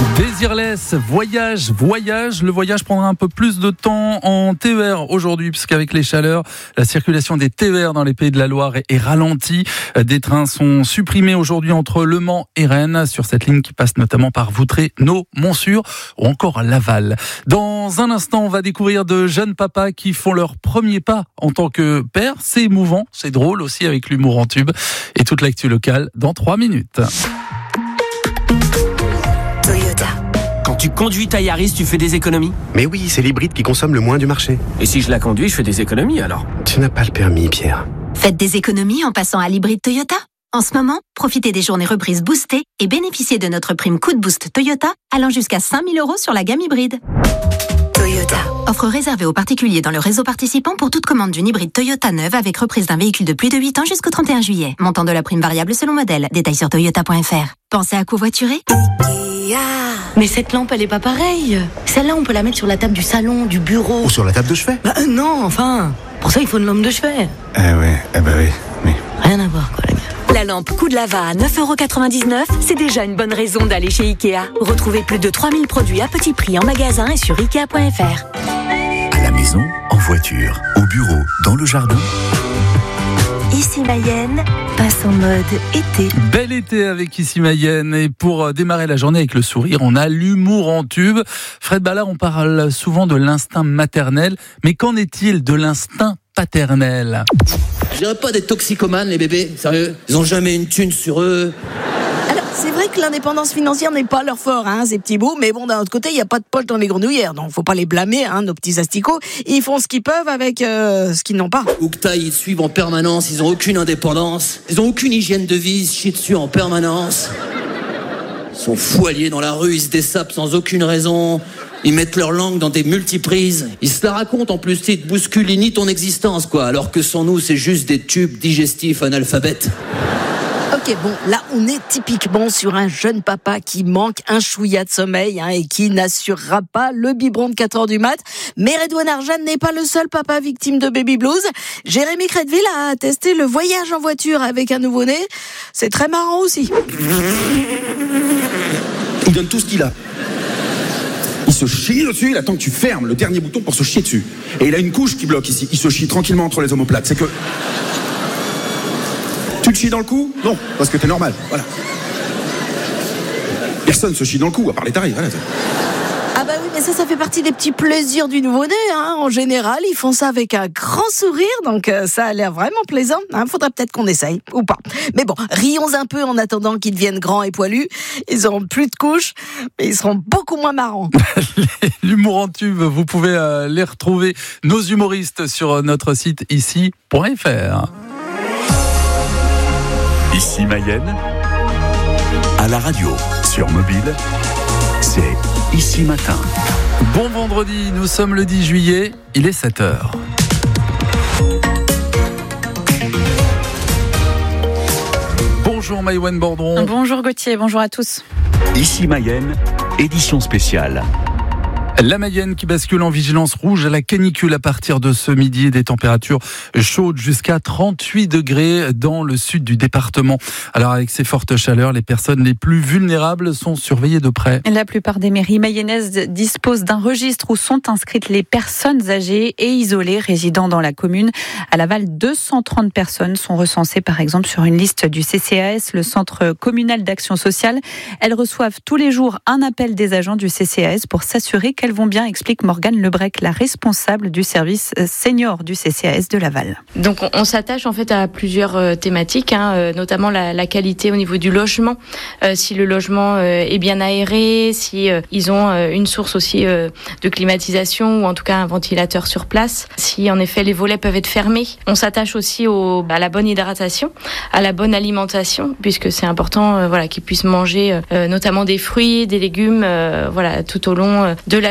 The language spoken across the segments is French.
Désirless, voyage. Le voyage prendra un peu plus de temps en TER aujourd'hui, puisqu'avec les chaleurs, la circulation des TER dans les Pays de la Loire est ralentie. Des trains sont supprimés aujourd'hui entre Le Mans et Rennes, sur cette ligne qui passe notamment par Voutray, Naux, Montsûrs ou encore Laval. Dans un instant, on va découvrir de jeunes papas qui font leur premier pas en tant que père. C'est émouvant, c'est drôle aussi avec l'humour en tube. Et toute l'actu locale dans 3 minutes. Quand tu conduis ta Yaris, tu fais des économies ? Mais oui, c'est l'hybride qui consomme le moins du marché. Et si je la conduis, je fais des économies alors ? Tu n'as pas le permis, Pierre. Faites des économies en passant à l'hybride Toyota. En ce moment, profitez des journées reprises boostées et bénéficiez de notre prime coup de boost Toyota allant jusqu'à 5 000 € sur la gamme hybride. Toyota. Offre réservée aux particuliers dans le réseau participant pour toute commande d'une hybride Toyota neuve avec reprise d'un véhicule de plus de 8 ans jusqu'au 31 juillet. Montant de la prime variable selon modèle. Détails sur toyota.fr. Pensez à covoiturer ? Mais cette lampe, elle est pas pareille. Celle-là, on peut la mettre sur la table du salon, du bureau. Ou sur la table de chevet. Non, enfin. Pour ça, il faut une lampe de chevet. Oui. Rien à voir, quoi, les gars. La lampe coup de lava à 9,99 €, c'est déjà une bonne raison d'aller chez Ikea. Retrouvez plus de 3000 produits à petit prix en magasin et sur Ikea.fr. À la maison, en voiture, au bureau, dans le jardin. Ici Mayenne, passe en mode été. Bel été avec Ici Mayenne. Et pour démarrer la journée avec le sourire, on a l'humour en tube. Fred Ballard, on parle souvent de l'instinct maternel. Mais qu'en est-il de l'instinct paternel ? Je dirais pas des toxicomanes, les bébés, sérieux. Ils ont jamais une thune sur eux. Alors, c'est vrai que l'indépendance financière n'est pas leur fort, ces petits bouts, mais bon, d'un autre côté, il n'y a pas de poils dans les grenouillères, donc faut pas les blâmer, nos petits asticots. Ils font ce qu'ils peuvent avec ce qu'ils n'ont pas. Oukta, ils suivent en permanence, ils ont aucune indépendance, ils ont aucune hygiène de vie, ils se chient dessus en permanence. Ils sont fous alliés dans la rue, ils se dessapent sans aucune raison. Ils mettent leur langue dans des multiprises. Ils se la racontent en plus, ils te bousculent, ils nient ton existence, quoi. Alors que sans nous, c'est juste des tubes digestifs analphabètes. Ok, bon, là, on est typiquement sur un jeune papa qui manque un chouïa de sommeil et qui n'assurera pas le biberon de 4h du mat. Mais Redouane Arjan n'est pas le seul papa victime de baby blues. Jérémy Crédville a testé le voyage en voiture avec un nouveau-né. C'est très marrant aussi. Il donne tout ce qu'il a. Il se chie dessus, il attend que tu fermes le dernier bouton pour se chier dessus. Et il a une couche qui bloque ici. Il se chie tranquillement entre les omoplates. C'est que... Tu te chies dans le cou ? Non, parce que t'es normal, voilà. Personne se chie dans le cou, à part les tarés, voilà. Ah bah oui, mais ça fait partie des petits plaisirs du nouveau-né. En général, ils font ça avec un grand sourire, donc ça a l'air vraiment plaisant. Faudra peut-être qu'on essaye, ou pas. Mais bon, rions un peu en attendant qu'ils deviennent grands et poilus. Ils auront plus de couches, mais ils seront beaucoup moins marrants. L'humour en tube, vous pouvez les retrouver, nos humoristes, sur notre site ici.fr. Ici Mayenne, à la radio, sur mobile, c'est Ici Matin. Bon vendredi, nous sommes le 10 juillet, il est 7h. Bonjour Maïwenn Bordron. Bonjour Gauthier, bonjour à tous. Ici Mayenne, édition spéciale. La Mayenne qui bascule en vigilance rouge à la canicule à partir de ce midi. Des températures chaudes jusqu'à 38 degrés dans le sud du département. Alors avec ces fortes chaleurs, les personnes les plus vulnérables sont surveillées de près. La plupart des mairies mayennaises disposent d'un registre où sont inscrites les personnes âgées et isolées résidant dans la commune. À Laval, 230 personnes sont recensées par exemple sur une liste du CCAS, le Centre communal d'action sociale. Elles reçoivent tous les jours un appel des agents du CCAS pour s'assurer qu'elles vont bien, explique Morgane Lebrec, la responsable du service senior du CCAS de Laval. Donc on s'attache en fait à plusieurs thématiques, notamment la qualité au niveau du logement, si le logement est bien aéré, si ils ont une source aussi de climatisation ou en tout cas un ventilateur sur place, si en effet les volets peuvent être fermés. On s'attache aussi à la bonne hydratation, à la bonne alimentation, puisque c'est important qu'ils puissent manger notamment des fruits, des légumes tout au long de la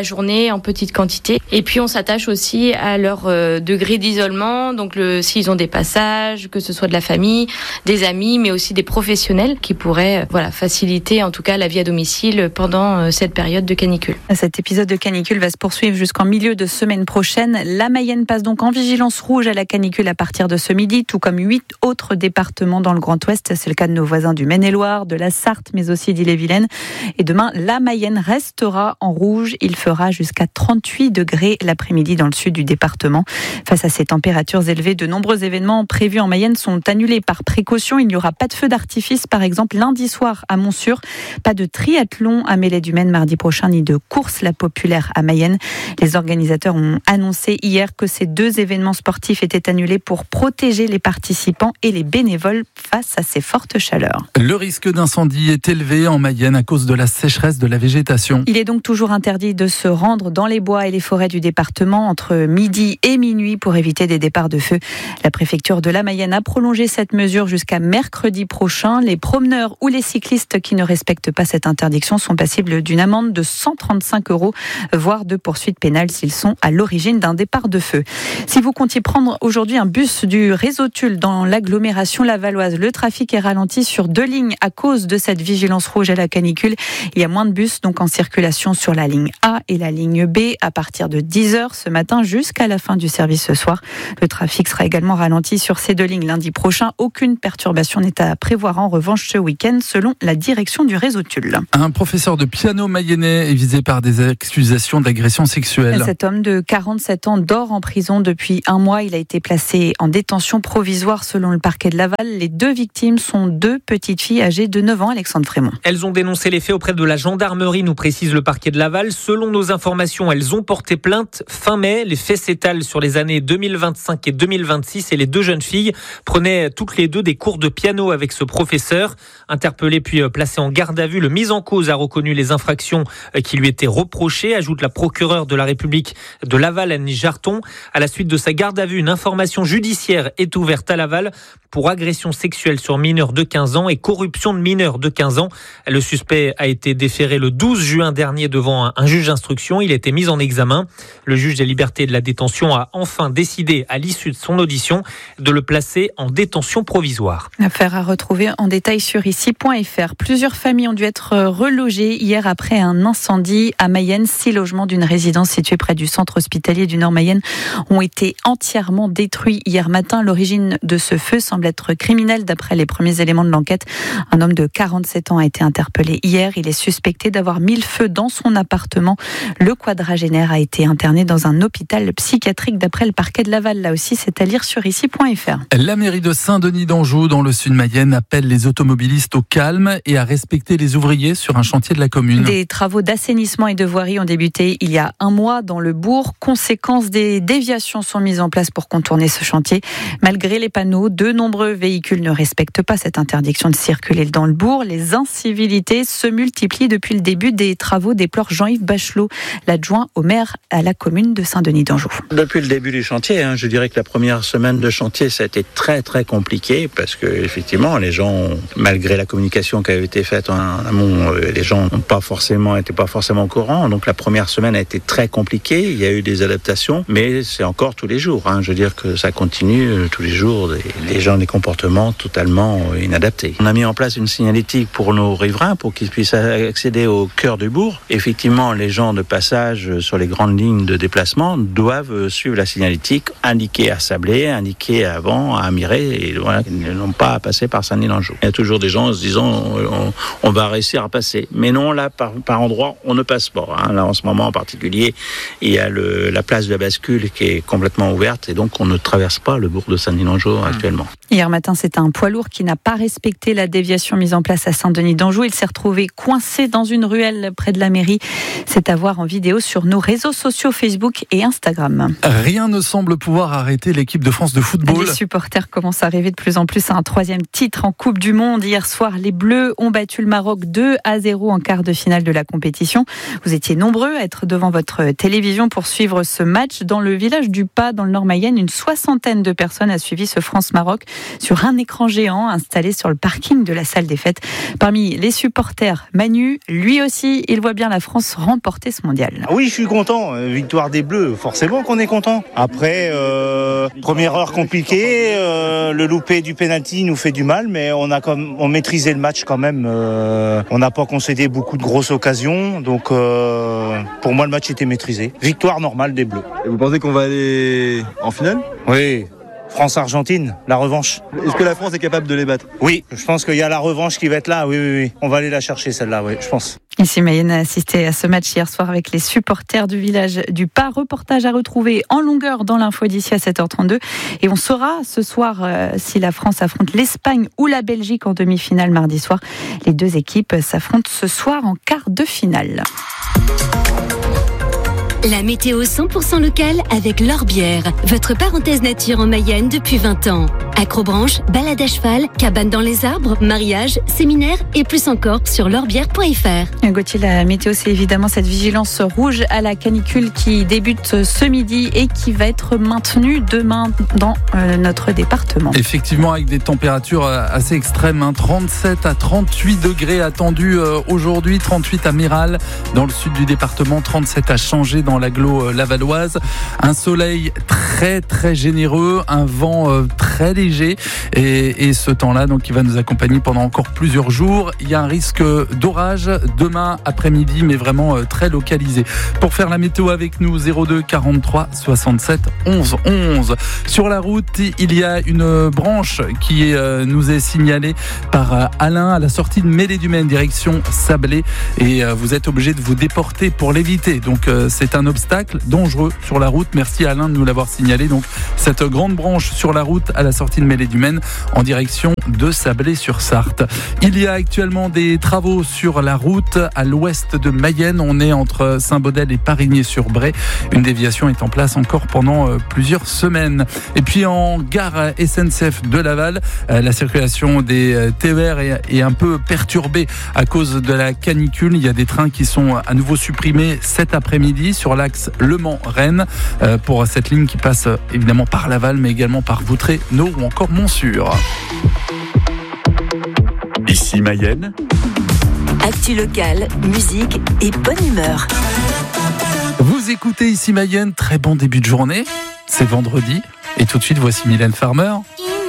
la journée en petite quantité. Et puis on s'attache aussi à leur degré d'isolement, donc s'ils ont des passages, que ce soit de la famille, des amis, mais aussi des professionnels qui pourraient faciliter en tout cas la vie à domicile pendant cette période de canicule. Cet épisode de canicule va se poursuivre jusqu'en milieu de semaine prochaine. La Mayenne passe donc en vigilance rouge à la canicule à partir de ce midi, tout comme 8 autres départements dans le Grand Ouest. C'est le cas de nos voisins du Maine-et-Loire, de la Sarthe, mais aussi d'Ille-et-Vilaine. Et demain, la Mayenne restera en rouge. Il fera jusqu'à 38 degrés l'après-midi dans le sud du département. Face à ces températures élevées, de nombreux événements prévus en Mayenne sont annulés par précaution. Il n'y aura pas de feu d'artifice, par exemple, lundi soir à Montsûr. Pas de triathlon à Mêlée-du-Maine mardi prochain, ni de course la populaire à Mayenne. Les organisateurs ont annoncé hier que ces 2 événements sportifs étaient annulés pour protéger les participants et les bénévoles face à ces fortes chaleurs. Le risque d'incendie est élevé en Mayenne à cause de la sécheresse de la végétation. Il est donc toujours interdit de se rendre dans les bois et les forêts du département entre midi et minuit pour éviter des départs de feu. La préfecture de la Mayenne a prolongé cette mesure jusqu'à mercredi prochain. Les promeneurs ou les cyclistes qui ne respectent pas cette interdiction sont passibles d'une amende de 135 €, voire de poursuites pénales s'ils sont à l'origine d'un départ de feu. Si vous comptiez prendre aujourd'hui un bus du réseau Tulle dans l'agglomération lavalloise, le trafic est ralenti sur 2 lignes à cause de cette vigilance rouge à la canicule. Il y a moins de bus donc en circulation sur la ligne A et la ligne B à partir de 10h ce matin jusqu'à la fin du service ce soir. Le trafic sera également ralenti sur ces 2 lignes lundi prochain. Aucune perturbation n'est à prévoir en revanche ce week-end selon la direction du réseau Tulle. Un professeur de piano mayennais est visé par des accusations d'agression sexuelle. Cet homme de 47 ans dort en prison depuis 1 mois. Il a été placé en détention provisoire selon le parquet de Laval. Les 2 victimes sont 2 petites filles âgées de 9 ans. Alexandre Frémont. Elles ont dénoncé les faits auprès de la gendarmerie, nous précise le parquet de Laval. Selon nos informations, elles ont porté plainte fin mai. Les faits s'étalent sur les années 2025 et 2026 et les 2 jeunes filles prenaient toutes les 2 des cours de piano avec ce professeur. Interpellé puis placé en garde à vue, le mis en cause a reconnu les infractions qui lui étaient reprochées, ajoute la procureure de la République de Laval, Annie Jarton. À la suite de sa garde à vue, une information judiciaire est ouverte à Laval pour agression sexuelle sur mineurs de 15 ans et corruption de mineurs de 15 ans. Le suspect a été déféré le 12 juin dernier devant un juge d'instruction. Il a été mis en examen. Le juge des libertés et de la détention a enfin décidé, à l'issue de son audition, de le placer en détention provisoire. Affaire à retrouver en détail sur ici.fr. Plusieurs familles ont dû être relogées hier après un incendie à Mayenne. 6 logements d'une résidence située près du centre hospitalier du Nord Mayenne ont été entièrement détruits hier matin. L'origine de ce feu semble être criminelle d'après les premiers éléments de l'enquête. Un homme de 47 ans a été interpellé hier. Il est suspecté d'avoir mis le feu dans son appartement. Le quadragénaire a été interné dans un hôpital psychiatrique d'après le parquet de Laval. Là aussi, c'est à lire sur ici.fr. La mairie de Saint-Denis d'Anjou, dans le sud Mayenne, appelle les automobilistes au calme et à respecter les ouvriers sur un chantier de la commune. Des travaux d'assainissement et de voirie ont débuté il y a 1 mois dans le bourg. Conséquence, des déviations sont mises en place pour contourner ce chantier. Malgré les panneaux, de nombreux véhicules ne respectent pas cette interdiction de circuler dans le bourg. Les incivilités se multiplient depuis le début des travaux, déplore Jean-Yves Bachelot, l'adjoint au maire à la commune de Saint-Denis d'Anjou. Depuis le début du chantier, je dirais que la première semaine de chantier, ça a été très très compliqué parce que effectivement, les gens, malgré la communication qui avait été faite en amont, les gens n'étaient pas forcément au courant. Donc la première semaine a été très compliquée. Il y a eu des adaptations, mais c'est encore tous les jours. Je veux dire que ça continue tous les jours. Les gens ont des comportements totalement inadaptés. On a mis en place une signalétique pour nos riverains pour qu'ils puissent accéder au cœur du bourg. Effectivement, les gens de passage sur les grandes lignes de déplacement doivent suivre la signalétique indiquée à Sablé, indiquée à Van, à Miré, et voilà, ils n'ont pas à passer par Saint-Denis d'Anjou. Il y a toujours des gens en se disant on va réussir à passer. Mais non, là, par endroit, on ne passe pas. Là, en ce moment en particulier, il y a la place de la bascule qui est complètement ouverte et donc on ne traverse pas le bourg de Saint-Denis d'Anjou actuellement. Hier matin, c'est un poids lourd qui n'a pas respecté la déviation mise en place à Saint-Denis d'Anjou. Il s'est retrouvé coincé dans une ruelle près de la mairie. C'est à voir en vidéo sur nos réseaux sociaux Facebook et Instagram. Rien ne semble pouvoir arrêter l'équipe de France de football. Les supporters commencent à rêver de plus en plus à un 3e titre en Coupe du Monde. Hier soir, les Bleus ont battu le Maroc 2-0 en quart de finale de la compétition. Vous étiez nombreux à être devant votre télévision pour suivre ce match. Dans le village du Pas, dans le Nord Mayenne, une 60aine de personnes a suivi ce France-Maroc sur un écran géant installé sur le parking de la salle des fêtes. Parmi les supporters, Manu, lui aussi, il voit bien la France remporter vitesse mondiale. Oui, je suis content. Victoire des Bleus, forcément qu'on est content. Après, première heure compliquée, le loupé du penalty nous fait du mal, mais on maîtrisait le match quand même. On n'a pas concédé beaucoup de grosses occasions, donc pour moi le match était maîtrisé. Victoire normale des Bleus. Et vous pensez qu'on va aller en finale ? Oui. France-Argentine, la revanche. Est-ce que la France est capable de les battre ? Oui, je pense qu'il y a la revanche qui va être là. Oui. On va aller la chercher celle-là, oui, je pense. Ici Mayenne a assisté à ce match hier soir avec les supporters du village du Pas. Reportage à retrouver en longueur dans l'info d'ici à 7h32. Et on saura ce soir si la France affronte l'Espagne ou la Belgique en demi-finale mardi soir. Les deux équipes s'affrontent ce soir en quart de finale. La météo 100% locale avec L'Orbière, votre parenthèse nature en Mayenne depuis 20 ans. Acrobranche, balade à cheval, cabane dans les arbres, mariage, séminaire et plus encore sur l'orbière.fr. Gauthier, la météo, c'est évidemment cette vigilance rouge à la canicule qui débute ce midi et qui va être maintenue demain dans notre département. Effectivement, avec des températures assez extrêmes, 37 à 38 degrés attendus aujourd'hui, 38 à Méral dans le sud du département, 37 à Changé dans l'agglo lavalloise. Un soleil très très généreux, un vent très léger et ce temps-là donc qui va nous accompagner pendant encore plusieurs jours. Il y a un risque d'orage demain après-midi, mais vraiment très localisé. Pour faire la météo avec nous, 02 43 67 11 11. Sur la route, il y a une branche qui nous est signalée par Alain à la sortie de Mêlée-du-Maine, direction Sablé, et vous êtes obligé de vous déporter pour l'éviter. Donc c'est un obstacle dangereux sur la route. Merci Alain de nous l'avoir signalé. Donc cette grande branche sur la route à la sortie de Mêlée-du-Maine en direction de Sablé-sur-Sarthe. Il y a actuellement des travaux sur la route à l'ouest de Mayenne. On est entre Saint-Baudel et Parigné-sur-Bray. Une déviation est en place encore pendant plusieurs semaines. Et puis en gare SNCF de Laval, la circulation des TER est un peu perturbée à cause de la canicule. Il y a des trains qui sont à nouveau supprimés cet après-midi sur l'axe Le Mans-Rennes pour cette ligne qui passe évidemment par Laval mais également par Voutré, Nau ou encore Montsûrs. Ici Mayenne. Actu locale, musique et bonne humeur. Vous écoutez Ici Mayenne, très bon début de journée. C'est vendredi et tout de suite voici Mylène Farmer.